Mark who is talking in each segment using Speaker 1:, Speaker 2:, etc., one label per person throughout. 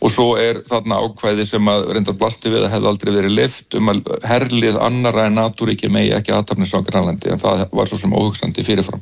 Speaker 1: og svo þarna ákvæði sem að reyndar blasti við að hefði aldrei verið leyft að herlið annarra en NATO-ríki megi ekki athafnast á Grænlandi, en það var svo sem óhugsandi fyrirfram.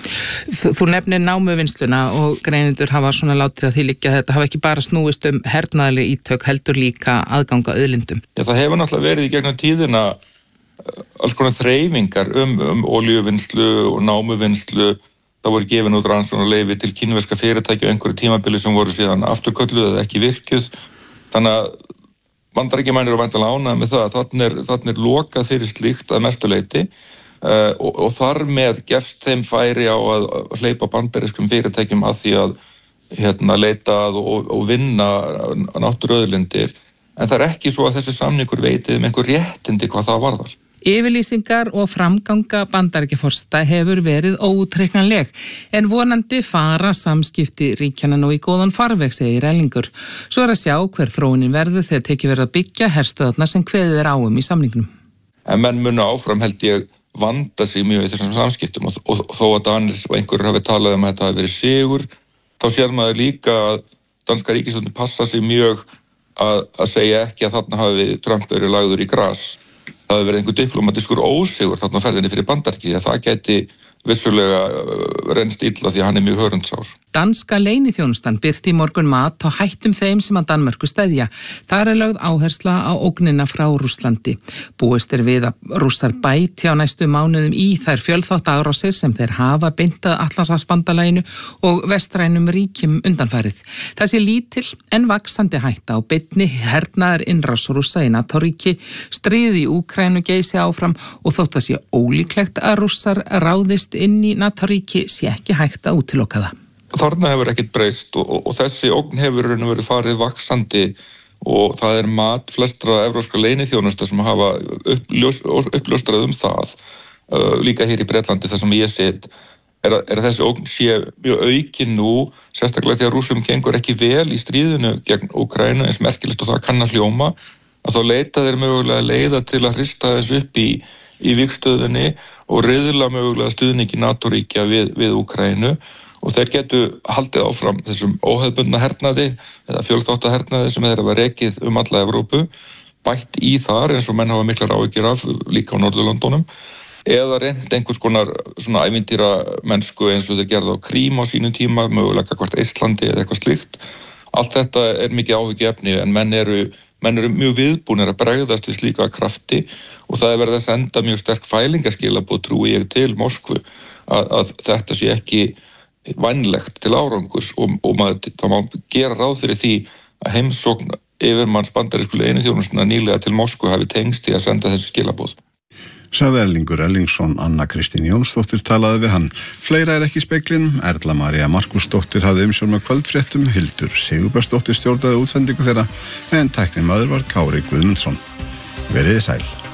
Speaker 2: Þú nefnir námuvinnsluna og greinendur hafa svona látið að því liggja að þetta hafa ekki bara snúist hernaðarleg ítök heldur líka aðganga auðlindum.
Speaker 1: Já, það hefur náttúrulega verið í gegnum tíðina alls konar þreifingar olíuvinnslu og námuvinnslu. Það voru gefin út rannsóknarleyfi til kínverska fyrirtæki á einhverju tímabili sem voru síðan afturkölluð eða ekki virkjuð. Þannig að Bandaríkjamenn eru væntanlega ánægðir með það að þarna lokað fyrir slíkt að mestu leyti. Og þar með gefst þeim færi á að hleypa bandarískum fyrirtækjum að því að leita og vinna náttúruauðlindir, en það ekki svo að þessi samningur veitið einhver réttindi hvað það varðar.
Speaker 2: Yfirlýsingar og framganga Bandaríkjaforseta hefur verið óútreiknanleg, en vonandi fara samskipti ríkjanna nú í góðan farveg, segir Erlingur. Svo að sjá hver þróunin verður þegar tekið verið að byggja herstöðarnar sem kveðið á í samningnum.
Speaker 1: En menn munu áfram held ég vanda sig mjög í þessum samskiptum og þó að Danir og einhverjur hafi talað að þetta hafi verið sigur, þá sér maður líka að danska ríkisstjórnin passa sig mjög að segja ekki að þarna hafi Trump verið lagður í gras. Það hafi verið einhver diplomatískur ósigur þarna á ferðinni fyrir Bandaríkin, að það gæti vissulega reynst illa því að hann mjög hörundsár.
Speaker 2: Danska leyniþjónustan birti í morgun mat á hættum þeim sem að Danmörku steðja. Þar lögð áhersla á ógnina frá Rússlandi. Búist við að Rússar bæti á næstu mánuðum í þær fjölþáttaárásir sem þeir hafa beintað Atlantshafsbandalaginu og vestrænum ríkjum undanfarið. Þessi lítil en vaxandi hætta á beinni hernaðar innrás Rússa í NATO-ríki, stríðið í Úkraínu geysi áfram og þótt að sé ólíklegt að Rússar ráðist inn í NATO-ríki sé ekki hægt að útiloka það.
Speaker 1: Þarna hefur ekkert breyst og þessi ógn hefur verið farið vaxandi og það mat flestra evrópska leyniþjónusta sem hafa uppljóstrað það. Líka hér í Bretlandi þar sem ég set að þessi ógn sé mjög aukin nú, sérstaklega því að Rússum gengur ekki vel í stríðinu gegn Úkraínu, eins merkilegt og það kann að hljóma, að þá leita þeir mögulega leiða til að hrista þessu upp í vígstöðunni og riðla mögulega stuðningi NATO-ríkja við Úkraínu. Og þeir getu haldið áfram þessum óhefðbundna hernaði eða fjölþáttahernaði sem þeir hafa rekið alla Evrópu, bætt í þar eins og menn hafa miklar áhyggjur af líka á Norðurlöndunum, eða reynt einhvers konar svona ævintýra mennsku eins og þeir gerðu á Krím á sínum tíma, mögulega hvort Eistlandi eða eitthvað slíkt. Allt þetta mikið áhyggjuefni en menn eru mjög viðbúnir að bregðast við slíka krafti og það verið að senda mjög sterk fælingaskilaboð, trúi ég, til Moskvu að þetta sé ekki vænlegt til árangurs og það má gera ráð fyrir því að heimsókn yfirmanns bandarísku leyniþjónustunnar nýlega til Moskvu hafi tengst í að senda þessi skilaboð.
Speaker 3: Sagði Erlingur Erlingsson. Anna Kristín Jónsdóttir talaði við hann. Fleira í speklinum. Erla María Markúsdóttir hafði umsjón með kvöldfréttum, Hildur Sigurbergsdóttir stjórnaði útsendingu þeirra en tæknimaður var Kári Guðmundsson. Veriði sæl.